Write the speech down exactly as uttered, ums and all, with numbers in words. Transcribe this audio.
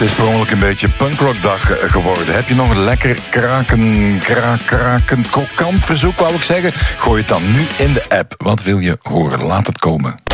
Het is per ongeluk een beetje punkrockdag geworden. Heb je nog een lekker kraken, kraak, kraken, krokant verzoek, wou ik zeggen? Gooi het dan nu in de app. Wat wil je horen? Laat het komen.